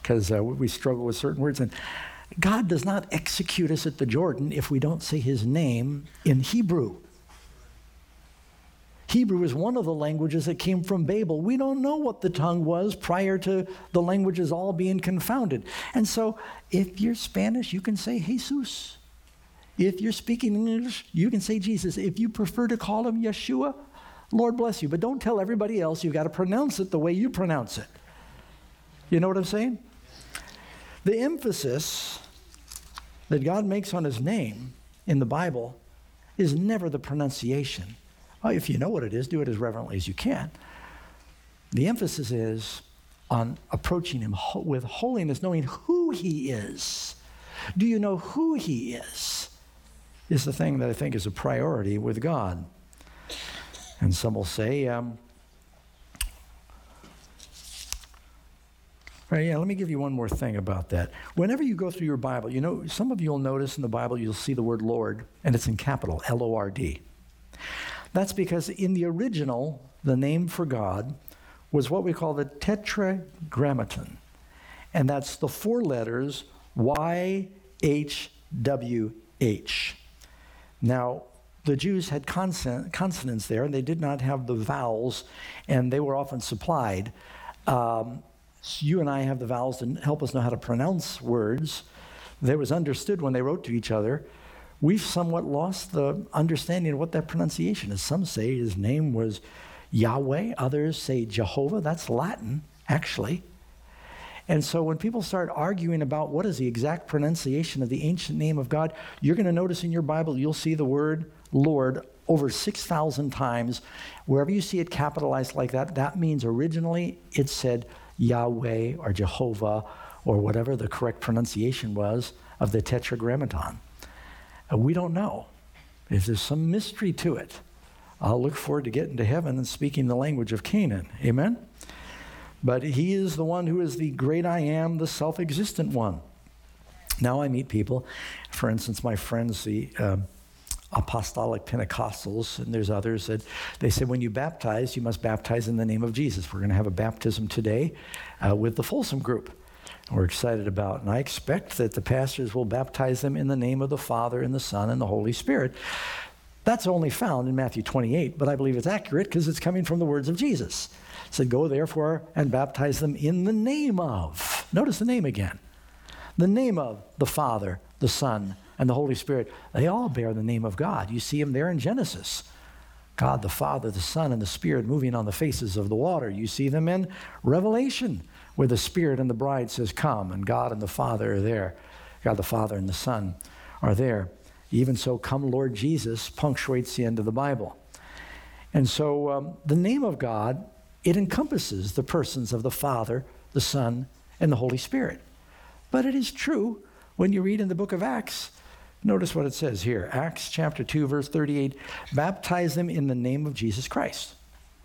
because we struggle with certain words. And God does not execute us at the Jordan if we don't say his name in Hebrew. Hebrew is one of the languages that came from Babel. We don't know what the tongue was prior to the languages all being confounded. And so if you're Spanish, you can say Jesus. If you're speaking English, you can say Jesus. If you prefer to call him Yeshua, Lord bless you. But don't tell everybody else. You've got to pronounce it the way you pronounce it. You know what I'm saying? The emphasis that God makes on his name in the Bible is never the pronunciation. Well, if you know what it is, do it as reverently as you can. The emphasis is on approaching him with holiness, knowing who he is. Do you know who he is the thing that I think is a priority with God. And some will say, let me give you one more thing about that. Whenever you go through your Bible, you know, some of you will notice in the Bible you'll see the word Lord, and it's in capital, L-O-R-D. That's because in the original, the name for God was what we call the Tetragrammaton. And that's the four letters Y-H-W-H. Now, the Jews had consonants there, and they did not have the vowels, and they were often supplied. You and I have the vowels to help us know how to pronounce words. That was understood when they wrote to each other. We've somewhat lost the understanding of what that pronunciation is. Some say his name was Yahweh. Others say Jehovah. That's Latin, actually. And so when people start arguing about what is the exact pronunciation of the ancient name of God, you're going to notice in your Bible, you'll see the word Lord over 6,000 times. Wherever you see it capitalized like that, that means originally it said Yahweh or Jehovah or whatever the correct pronunciation was of the Tetragrammaton. We don't know. If there's some mystery to it, I'll look forward to getting to heaven and speaking the language of Canaan. Amen? But he is the one who is the great I am, the self-existent one. Now I meet people, for instance, my friends, the apostolic Pentecostals, and there's others, that they say when you baptize, you must baptize in the name of Jesus. We're going to have a baptism today with the Folsom group. We're excited about, and I expect that the pastors will baptize them in the name of the Father and the Son and the Holy Spirit. That's only found in Matthew 28, but I believe it's accurate because it's coming from the words of Jesus. It said, go therefore and baptize them in the name of. Notice the name again. The name of the Father, the Son, and the Holy Spirit. They all bear the name of God. You see them there in Genesis. God, the Father, the Son, and the Spirit moving on the faces of the water. You see them in Revelation, where the Spirit and the bride says, come, and God and the Father are there. God the Father and the Son are there. Even so, come Lord Jesus punctuates the end of the Bible. And so the name of God, it encompasses the persons of the Father, the Son, and the Holy Spirit. But it is true when you read in the book of Acts. Notice what it says here. Acts chapter 2, verse 38, baptize them in the name of Jesus Christ.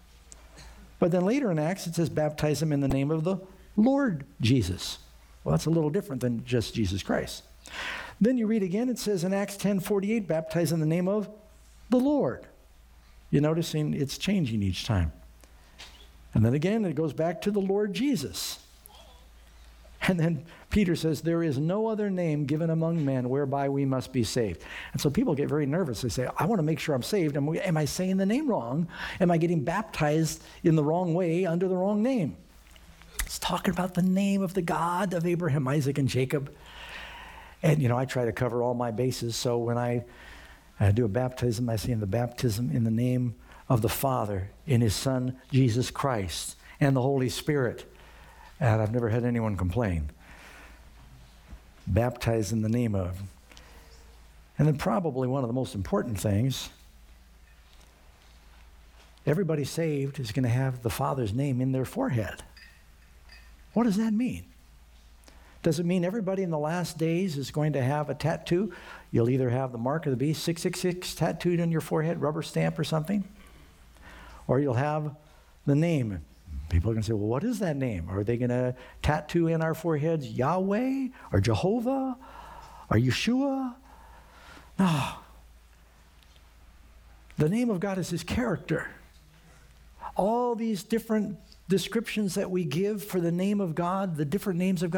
But then later in Acts, it says baptize them in the name of the Lord Jesus. Well, that's a little different than just Jesus Christ. Then you read again, it says in Acts 10:48, baptize in the name of the Lord. You're noticing it's changing each time. And then again, it goes back to the Lord Jesus. And then Peter says, there is no other name given among men whereby we must be saved. And so people get very nervous. They say, I want to make sure I'm saved. Am I saying the name wrong? Am I getting baptized in the wrong way under the wrong name? It's talking about the name of the God of Abraham, Isaac, and Jacob. And, I try to cover all my bases. So when I do a baptism, I say in the baptism in the name of the Father, in his Son, Jesus Christ, and the Holy Spirit. And I've never had anyone complain. Baptize in the name of. And then probably one of the most important things, everybody saved is going to have the Father's name in their forehead. What does that mean? Does it mean everybody in the last days is going to have a tattoo? You'll either have the mark of the beast, 666, tattooed on your forehead, rubber stamp or something, or you'll have the name. People are going to say, well, what is that name? Are they going to tattoo in our foreheads Yahweh or Jehovah or Yeshua? No. The name of God is his character. All these different descriptions that we give for the name of God, the different names of God,